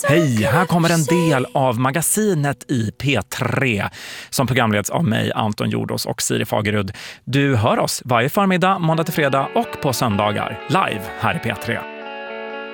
Hej, här kommer en del av magasinet i P3 som programleds av mig, Anton Jordos och Siri Fagerud. Du hör oss varje förmiddag, måndag till fredag och på söndagar live här i P3.